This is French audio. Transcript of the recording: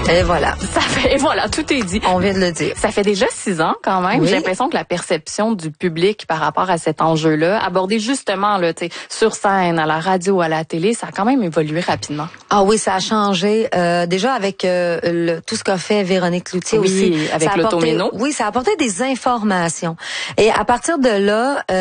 Et voilà. Et voilà, tout est dit. On vient de le dire. Ça fait déjà 6 ans quand même. Oui. J'ai l'impression que la perception du public par rapport à cet enjeu-là, abordé justement là, sur scène, à la radio, à la télé, ça a quand même évolué rapidement. Ah oui, ça a changé. Déjà avec tout ce qu'a fait Véronique Cloutier aussi. Oui, avec l'automéno. Oui, ça a apporté des informations. Et à partir de là,